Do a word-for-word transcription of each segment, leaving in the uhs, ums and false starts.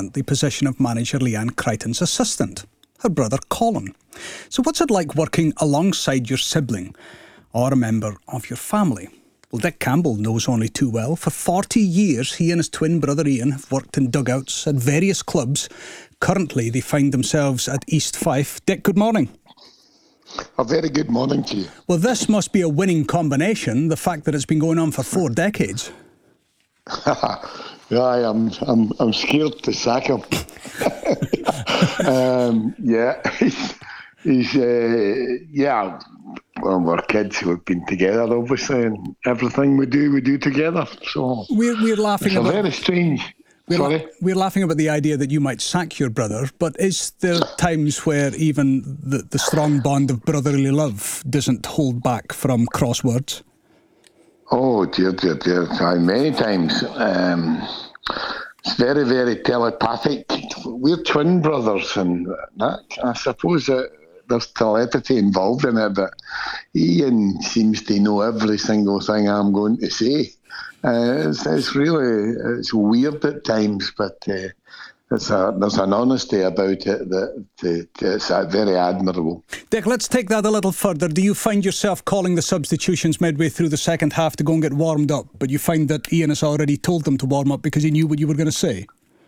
permanent the position of manager Leanne Crichton's assistant, her brother Colin. So what's it like working alongside your sibling or a member of your family? Well, Dick Campbell knows only too well. For forty years, he and his twin brother Ian have worked in dugouts at various clubs. Currently, they find themselves at East Fife. Dick, good morning. A very good morning to you. Well, this must be a winning combination, the fact that it's been going on for four decades. Yeah, I'm, I'm, I'm scared to sack him. um, yeah, he's, he's uh, yeah, well, we're kids. We've been together, obviously, and everything we do, we do together. So we're we're laughing it's about. a very strange. We're, Sorry? la- we're laughing about the idea that you might sack your brother, but is there times where even the, the strong bond of brotherly love doesn't hold back from crosswords? Oh, dear, dear, dear. Aye, many times. Um, it's very, very telepathic. We're twin brothers, and that, I suppose that there's telepathy involved in it, but Ian seems to know every single thing I'm going to say. Uh, it's, it's really it's weird at times, but uh, it's a, there's an honesty about it that, that it's uh, very admirable. Dick, let's take that a little further. Do you find yourself calling the substitutions midway through the second half to go and get warmed up, but you find that Ian has already told them to warm up because he knew what you were going to say?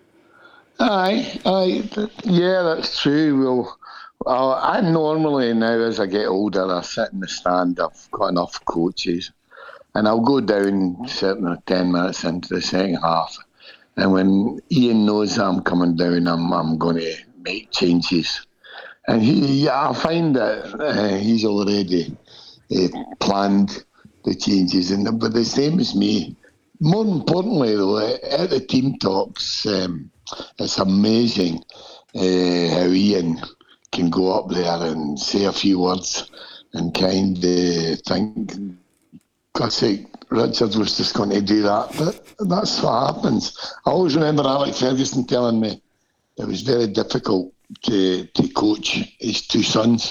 Aye, aye, yeah, that's true. Well, uh, I normally now, as I get older, I sit in the stand. I've got enough coaches. And I'll go down certainly ten minutes into the second half. And when Ian knows I'm coming down, I'm I'm going to make changes. And he, yeah, I find that uh, he's already uh, planned the changes. And but the same as me. More importantly, though, at the team talks, um, it's amazing uh, how Ian can go up there and say a few words and kind of think, God's sake, Richard was just going to do that, but that's what happens. I always remember Alec Ferguson telling me it was very difficult to to coach his two sons.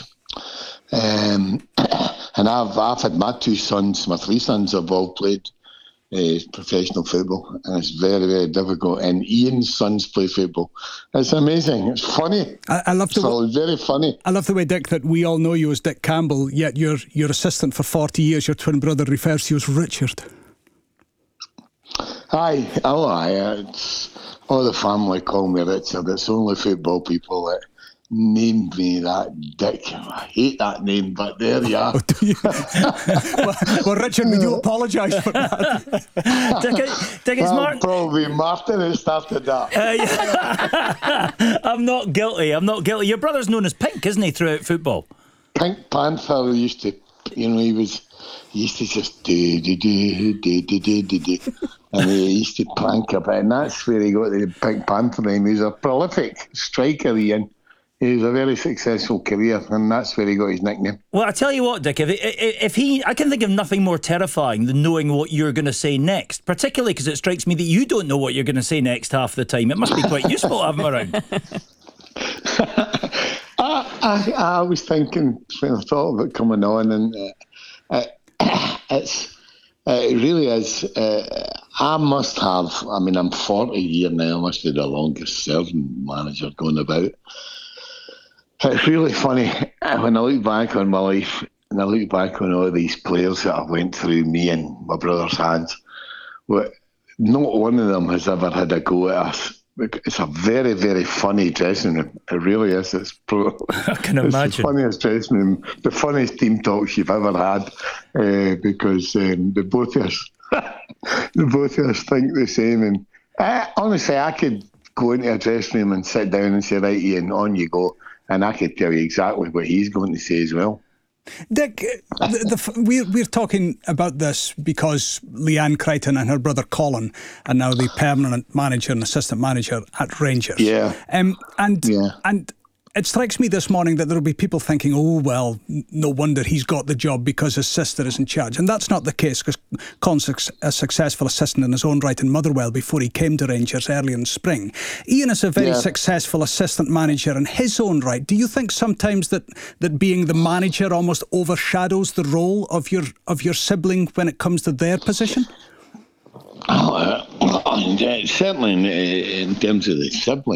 Um, and I've I've had my two sons, my three sons have all played uh, professional football, and it's very, very difficult. And Ian's sons play football. It's amazing. It's funny. I, I love the so it's very funny. I love the way, Dick, that we all know you as Dick Campbell, yet your your assistant for forty years, your twin brother, refers to you as Richard. Aye, oh aye. It's, all the family call me Richard. It's only football people that named me that Dick. I hate that name, but there you are. Oh, do you? well, well, Richard, we do apologise for that. Dick, Dick, it's well, Martin. Probably Martin who started that. Uh, yeah. I'm not guilty. I'm not guilty. Your brother's known as Pink, isn't he, throughout football? Pink Panther used to, you know, he was, he used to just do, do, do, do, do, do, do, do. And he used to plank a bit, and that's where he got the Pink Panther name. He was a prolific striker, Ian. He was a very successful career, and that's where he got his nickname. Well, I tell you what, Dick, if, if he, I can think of nothing more terrifying than knowing what you're going to say next, particularly because it strikes me that you don't know what you're going to say next half the time. It must be quite useful to have him around. I, I, I was thinking, when I thought about coming on, and uh, uh, it's, uh, it really is, uh, I must have, I mean, I'm forty years now, I must be the longest serving manager going about. It's really funny when I look back on my life and I look back on all these players that I went through, me and my brother's hands. Well, not one of them has ever had a go at us. It's a very, very funny dressing room. It really is. It's pro- I can it's imagine. the funniest dressing room, the funniest team talks you've ever had, uh, because um, the both of us, the both of us think the same. And I, honestly, I could go into a dressing room and sit down and say, right, Ian, on you go. And I could tell you exactly what he's going to say as well. Dick, the, the, we're, we're talking about this because Leanne Crichton and her brother Colin are now the permanent manager and assistant manager at Rangers. Yeah. Um, and yeah. and it strikes me this morning that there will be people thinking, oh, well, no wonder he's got the job because his sister is in charge. And that's not the case, because Colin's a successful assistant in his own right in Motherwell before he came to Rangers early in spring. Ian is a very yeah. successful assistant manager in his own right. Do you think sometimes that, that being the manager almost overshadows the role of your of your sibling when it comes to their position? Oh, uh, certainly in, in terms of the sibling.